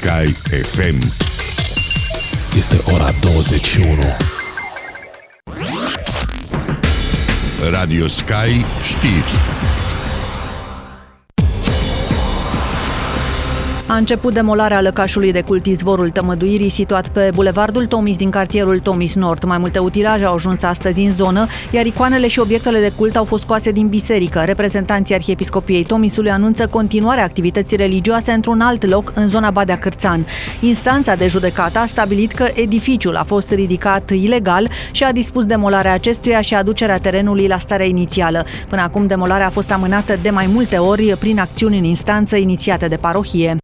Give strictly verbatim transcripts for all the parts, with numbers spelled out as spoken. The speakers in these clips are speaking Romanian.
Sky F M. Este ora douăzeci și unu. Radio Sky știri. A început demolarea lăcașului de cult Izvorul Tămăduirii, situat pe bulevardul Tomis din cartierul Tomis Nord. Mai multe utilaje au ajuns astăzi în zonă, iar icoanele și obiectele de cult au fost scoase din biserică. Reprezentanții Arhiepiscopiei Tomisului anunță continuarea activității religioase într-un alt loc, în zona Badea Cârțan. Instanța de judecată a stabilit că edificiul a fost ridicat ilegal și a dispus demolarea acestuia și aducerea terenului la starea inițială. Până acum, demolarea a fost amânată de mai multe ori prin acțiuni în instanță inițiate de parohie.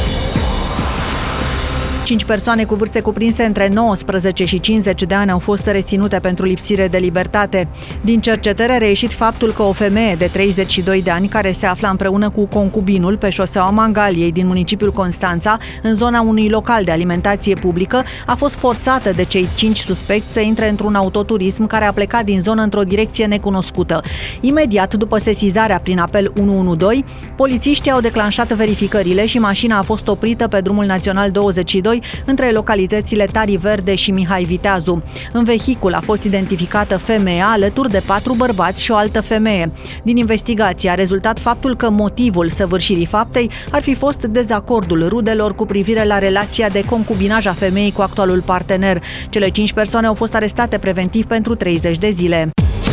Cinci persoane cu vârste cuprinse între nouăsprezece și cincizeci de ani au fost reținute pentru lipsire de libertate. Din cercetare a reieșit faptul că o femeie de treizeci și doi de ani, care se afla împreună cu concubinul pe șoseaua Mangaliei din municipiul Constanța, în zona unui local de alimentație publică, a fost forțată de cei cinci suspecți să intre într-un autoturism care a plecat din zonă într-o direcție necunoscută. Imediat după sesizarea prin apel unu unu doi, polițiștii au declanșat verificările și mașina a fost oprită pe drumul național douăzeci și doi între localitățile Tari Verde și Mihai Viteazu. În vehicul a fost identificată femeia alături de patru bărbați și o altă femeie. Din investigație a rezultat faptul că motivul săvârșirii faptei ar fi fost dezacordul rudelor cu privire la relația de concubinaj a femeii cu actualul partener. Cele cinci persoane au fost arestate preventiv pentru treizeci de zile.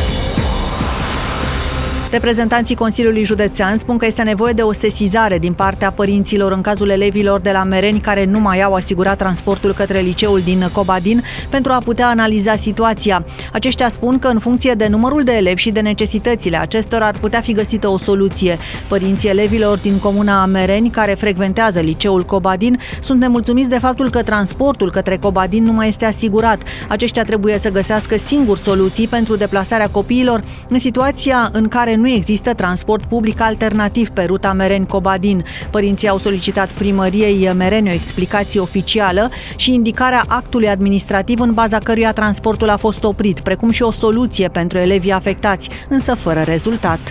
Reprezentanții Consiliului Județean spun că este nevoie de o sesizare din partea părinților în cazul elevilor de la Mereni care nu mai au asigurat transportul către liceul din Cobadin pentru a putea analiza situația. Aceștia spun că în funcție de numărul de elevi și de necesitățile acestora ar putea fi găsită o soluție. Părinții elevilor din comuna Mereni care frecventează liceul Cobadin sunt nemulțumiți de faptul că transportul către Cobadin nu mai este asigurat. Aceștia trebuie să găsească singuri soluții pentru deplasarea copiilor în situația în care nu există transport public alternativ pe ruta Mereni-Cobadin. Părinții au solicitat primăriei Mereni o explicație oficială și indicarea actului administrativ în baza căruia transportul a fost oprit, precum și o soluție pentru elevii afectați, însă fără rezultat.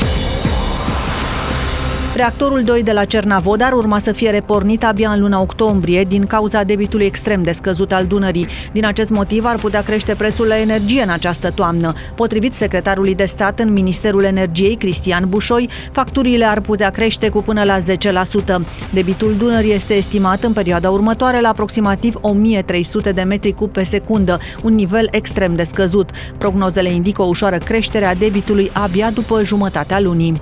Reactorul doi de la Cernavodar urma să fie repornit abia în luna octombrie din cauza debitului extrem de scăzut al Dunării. Din acest motiv ar putea crește prețul la energie în această toamnă. Potrivit secretarului de stat în Ministerul Energiei, Cristian Bușoi, facturile ar putea crește cu până la zece la sută. Debitul Dunării este estimat în perioada următoare la aproximativ o mie trei sute de metri cub pe secundă, un nivel extrem de scăzut. Prognozele indică o ușoară creștere a debitului abia după jumătatea lunii.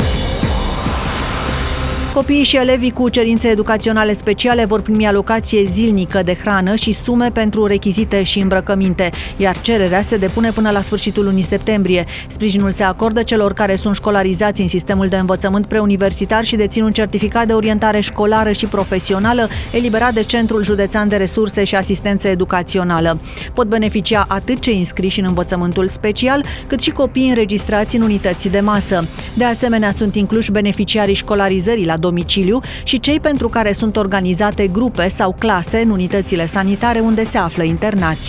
Copiii și elevii cu cerințe educaționale speciale vor primi alocație zilnică de hrană și sume pentru rechizite și îmbrăcăminte, iar cererea se depune până la sfârșitul lunii septembrie. Sprijinul se acordă celor care sunt școlarizați în sistemul de învățământ preuniversitar și dețin un certificat de orientare școlară și profesională eliberat de Centrul Județean de Resurse și Asistență Educațională. Pot beneficia atât cei înscriși în învățământul special, cât și copiii înregistrați în unități de masă. De asemenea, sunt incluși beneficiarii școlarizării la domiciliu și cei pentru care sunt organizate grupe sau clase în unitățile sanitare unde se află internați.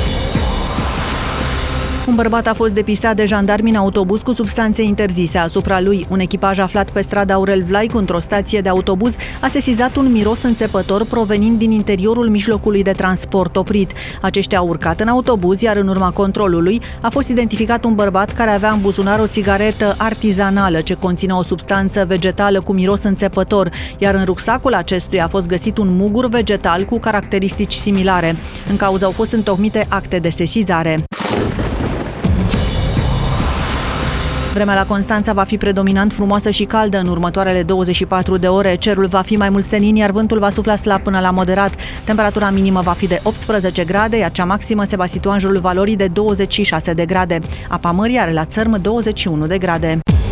Un bărbat a fost depistat de jandarmi în autobuz cu substanțe interzise asupra lui. Un echipaj aflat pe strada Aurel Vlaicu, într-o stație de autobuz, a sesizat un miros înțepător provenind din interiorul mijlocului de transport oprit. Aceștia au urcat în autobuz, iar în urma controlului a fost identificat un bărbat care avea în buzunar o țigaretă artizanală ce conține o substanță vegetală cu miros înțepător, iar în rucsacul acestuia a fost găsit un mugur vegetal cu caracteristici similare. În cauză au fost întocmite acte de sesizare. Vremea la Constanța va fi predominant frumoasă și caldă în următoarele douăzeci și patru de ore. Cerul va fi mai mult senin, iar vântul va sufla slab până la moderat. Temperatura minimă va fi de optsprezece grade, iar cea maximă se va situa în jurul valorii de douăzeci și șase de grade. Apa mării are la țărm douăzeci și unu de grade.